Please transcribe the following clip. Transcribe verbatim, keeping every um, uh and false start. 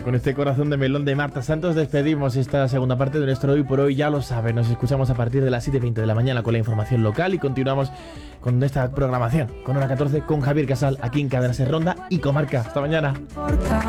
Con este corazón de melón de Marta Santos despedimos esta segunda parte de nuestro Hoy por Hoy. Ya lo saben, nos escuchamos a partir de las siete y veinte de la mañana con la información local y continuamos con esta programación con hora catorce con Javier Casal aquí en Cadena Ser Ronda y Comarca. Hasta mañana.